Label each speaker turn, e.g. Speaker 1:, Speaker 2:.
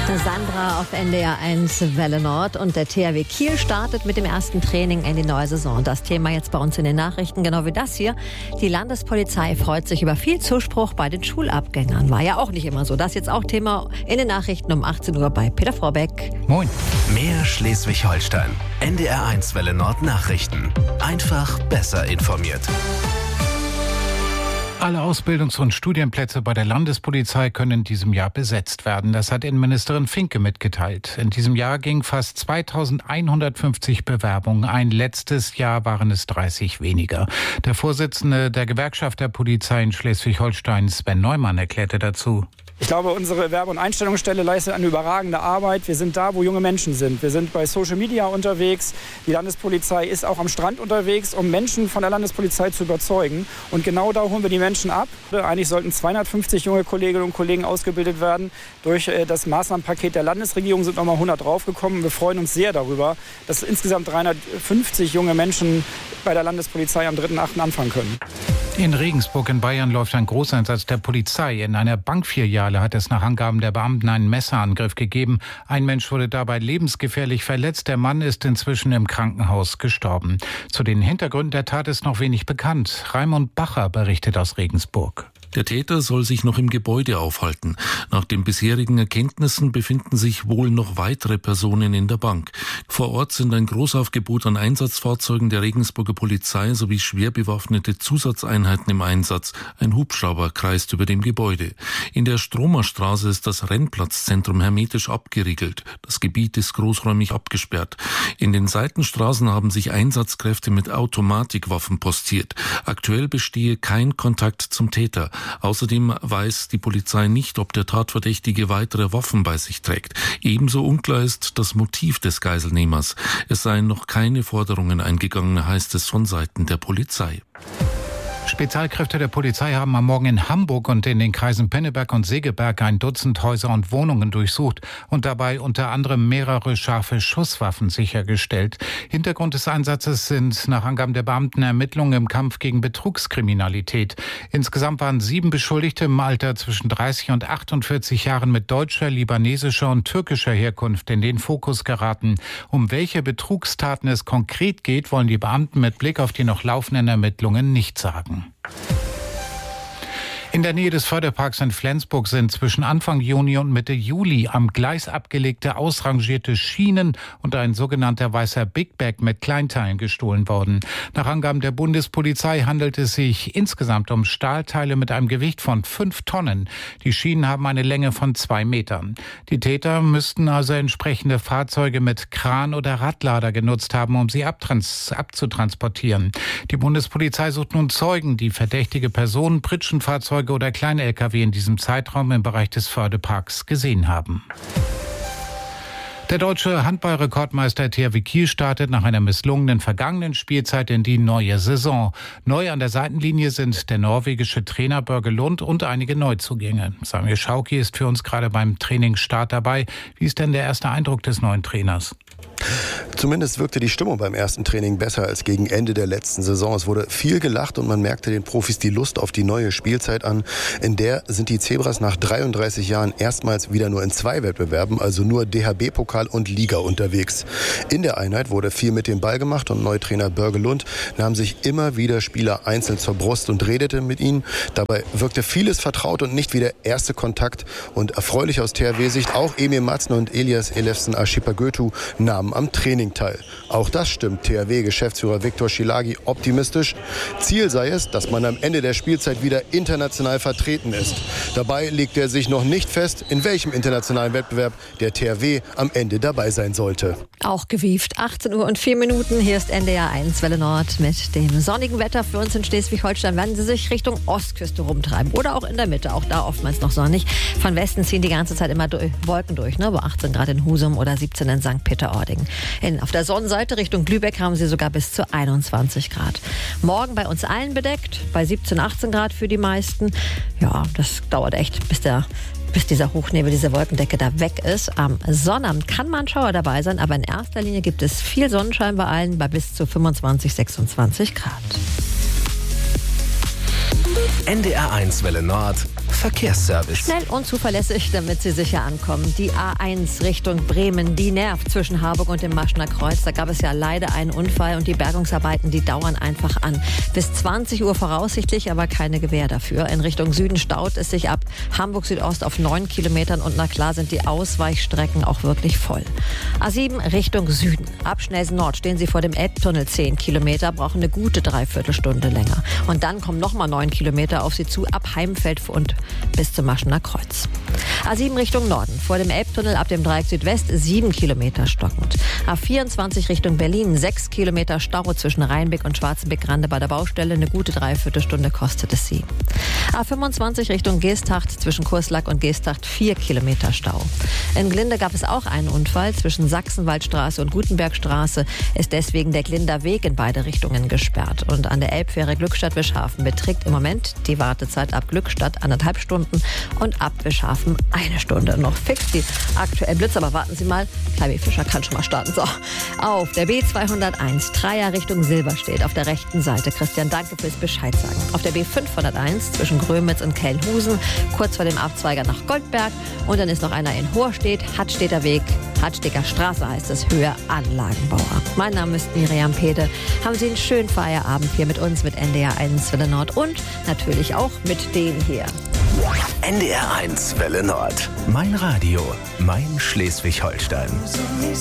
Speaker 1: Sandra auf NDR 1 Welle Nord und der THW Kiel startet mit dem ersten Training in die neue Saison. Das Thema jetzt bei uns in den Nachrichten, genau wie das hier. Die Landespolizei freut sich über viel Zuspruch bei den Schulabgängern. War ja auch nicht immer so. Das jetzt auch Thema in den Nachrichten um 18 Uhr bei Peter Vorbeck.
Speaker 2: Moin.
Speaker 3: Mehr Schleswig-Holstein. NDR 1 Welle Nord Nachrichten. Einfach besser informiert.
Speaker 2: Alle Ausbildungs- und Studienplätze bei der Landespolizei können in diesem Jahr besetzt werden. Das hat Innenministerin Finke mitgeteilt. In diesem Jahr gingen fast 2150 Bewerbungen ein. Letztes Jahr waren es 30 weniger. Der Vorsitzende der Gewerkschaft der Polizei in Schleswig-Holstein, Sven Neumann, erklärte dazu:
Speaker 4: Ich glaube, unsere Werbe- und Einstellungsstelle leistet eine überragende Arbeit. Wir sind da, wo junge Menschen sind. Wir sind bei Social Media unterwegs. Die Landespolizei ist auch am Strand unterwegs, um Menschen von der Landespolizei zu überzeugen. Und genau da holen wir die Menschen ab. Eigentlich sollten 250 junge Kolleginnen und Kollegen ausgebildet werden. Durch das Maßnahmenpaket der Landesregierung sind nochmal 100 draufgekommen. Wir freuen uns sehr darüber, dass insgesamt 350 junge Menschen bei der Landespolizei am 3.8. anfangen können.
Speaker 2: In Regensburg in Bayern läuft ein Großeinsatz der Polizei. In einer Bankfiliale hat es nach Angaben der Beamten einen Messerangriff gegeben. Ein Mensch wurde dabei lebensgefährlich verletzt. Der Mann ist inzwischen im Krankenhaus gestorben. Zu den Hintergründen der Tat ist noch wenig bekannt. Raimund Bacher berichtet aus Regensburg.
Speaker 5: Der Täter soll sich noch im Gebäude aufhalten. Nach den bisherigen Erkenntnissen befinden sich wohl noch weitere Personen in der Bank. Vor Ort sind ein Großaufgebot an Einsatzfahrzeugen der Regensburger Polizei sowie schwer bewaffnete Zusatzeinheiten im Einsatz. Ein Hubschrauber kreist über dem Gebäude. In der Stromerstraße ist das Rennplatzzentrum hermetisch abgeriegelt. Das Gebiet ist großräumig abgesperrt. In den Seitenstraßen haben sich Einsatzkräfte mit Automatikwaffen postiert. Aktuell bestehe kein Kontakt zum Täter. Außerdem weiß die Polizei nicht, ob der Tatverdächtige weitere Waffen bei sich trägt. Ebenso unklar ist das Motiv des Geiselnehmers. Es seien noch keine Forderungen eingegangen, heißt es von Seiten der Polizei.
Speaker 2: Spezialkräfte der Polizei haben am Morgen in Hamburg und in den Kreisen Penneberg und Segeberg ein Dutzend Häuser und Wohnungen durchsucht und dabei unter anderem mehrere scharfe Schusswaffen sichergestellt. Hintergrund des Einsatzes sind nach Angaben der Beamten Ermittlungen im Kampf gegen Betrugskriminalität. Insgesamt waren 7 Beschuldigte im Alter zwischen 30 und 48 Jahren mit deutscher, libanesischer und türkischer Herkunft in den Fokus geraten. Um welche Betrugstaten es konkret geht, wollen die Beamten mit Blick auf die noch laufenden Ermittlungen nicht sagen. In der Nähe des Förderparks in Flensburg sind zwischen Anfang Juni und Mitte Juli am Gleis abgelegte ausrangierte Schienen und ein sogenannter weißer Big Bag mit Kleinteilen gestohlen worden. Nach Angaben der Bundespolizei handelt es sich insgesamt um Stahlteile mit einem Gewicht von 5 Tonnen. Die Schienen haben eine Länge von 2 Metern. Die Täter müssten also entsprechende Fahrzeuge mit Kran oder Radlader genutzt haben, um sie abzutransportieren. Die Bundespolizei sucht nun Zeugen, die verdächtige Personen, Pritschenfahrzeuge oder kleine Lkw in diesem Zeitraum im Bereich des Fördeparks gesehen haben. Der deutsche Handballrekordmeister THW Kiel startet nach einer misslungenen vergangenen Spielzeit in die neue Saison. Neu an der Seitenlinie sind der norwegische Trainer Børge Lund und einige Neuzugänge. Samuel Schauki ist für uns gerade beim Trainingsstart dabei. Wie ist denn der erste Eindruck des neuen Trainers?
Speaker 6: Zumindest wirkte die Stimmung beim ersten Training besser als gegen Ende der letzten Saison. Es wurde viel gelacht und man merkte den Profis die Lust auf die neue Spielzeit an. In der sind die Zebras nach 33 Jahren erstmals wieder nur in 2 Wettbewerben, also nur DHB-Pokal und Liga unterwegs. In der Einheit wurde viel mit dem Ball gemacht und Neutrainer Børge Lund nahm sich immer wieder Spieler einzeln zur Brust und redete mit ihnen. Dabei wirkte vieles vertraut und nicht wie der erste Kontakt. Und erfreulich aus THW-Sicht, auch Emil Matzen und Elias Elefsen Ashipagötu nahmen am Training teil. Auch das stimmt THW-Geschäftsführer Viktor Schilagi optimistisch. Ziel sei es, dass man am Ende der Spielzeit wieder international vertreten ist. Dabei legt er sich noch nicht fest, in welchem internationalen Wettbewerb der THW am Ende dabei sein sollte.
Speaker 1: Auch gewieft, 18 Uhr und 4 Minuten. Hier ist NDR 1 Welle Nord mit dem sonnigen Wetter für uns in Schleswig-Holstein. Werden Sie sich Richtung Ostküste rumtreiben oder auch in der Mitte, auch da oftmals noch sonnig. Von Westen ziehen die ganze Zeit immer Wolken durch, ne? Bei 18 Grad in Husum oder 17 in St. Peter-Ording. Auf der Sonnenseite Richtung Lübeck haben sie sogar bis zu 21 Grad. Morgen bei uns allen bedeckt, bei 17, 18 Grad für die meisten. Ja, das dauert echt, bis dieser Hochnebel, diese Wolkendecke da weg ist. Am Sonnabend kann mal ein Schauer dabei sein, aber in erster Linie gibt es viel Sonnenschein bei allen, bei bis zu 25, 26 Grad.
Speaker 3: NDR 1 Welle Nord Verkehrsservice.
Speaker 1: Schnell und zuverlässig, damit Sie sicher ankommen. Die A1 Richtung Bremen, die nervt zwischen Harburg und dem Maschner Kreuz. Da gab es ja leider einen Unfall und die Bergungsarbeiten, die dauern einfach an. Bis 20 Uhr voraussichtlich, aber keine Gewähr dafür. In Richtung Süden staut es sich ab Hamburg Südost auf 9 Kilometern und na klar sind die Ausweichstrecken auch wirklich voll. A7 Richtung Süden. Ab Schnelsen Nord stehen Sie vor dem Elbtunnel 10 Kilometer, brauchen eine gute Dreiviertelstunde länger. Und dann kommen nochmal 9 Kilometer auf Sie zu, ab Heimfeld und bis zum Maschener Kreuz. A7 Richtung Norden. Vor dem Elbtunnel ab dem Dreieck Südwest 7 Kilometer stockend. A24 Richtung Berlin 6 Kilometer Stau zwischen Rheinbeck und Schwarzenbeck-Rande bei der Baustelle. Eine gute Dreiviertelstunde kostet es Sie. A25 Richtung Geesthacht zwischen Kurslack und Geesthacht 4 Kilometer Stau. In Glinde gab es auch einen Unfall. Zwischen Sachsenwaldstraße und Gutenbergstraße ist deswegen der Glinder Weg in beide Richtungen gesperrt. Und an der Elbfähre Glückstadt-Wischhafen beträgt im Moment die Wartezeit ab Glückstadt 1,5 Stunden und ab Wischhafen 1 Stunde. Noch fix die aktuellen Blitze, aber warten Sie mal, Kleibi Fischer kann schon mal starten. So, auf der B201, Dreier Richtung Silberstedt, auf der rechten Seite. Christian, danke fürs Bescheid sagen. Auf der B501 zwischen Grömitz und Kellhusen, kurz vor dem Abzweiger nach Goldberg. Und dann ist noch einer in Horstedt, Hadstedter Weg, Hadstecker Straße heißt es, Höhe Anlagenbauer. Mein Name ist Miriam Pede. Haben Sie einen schönen Feierabend hier mit uns, mit NDR 1 Welle Nord und natürlich auch mit denen hier.
Speaker 3: NDR 1 Welle Nord. Mein Radio, mein Schleswig-Holstein.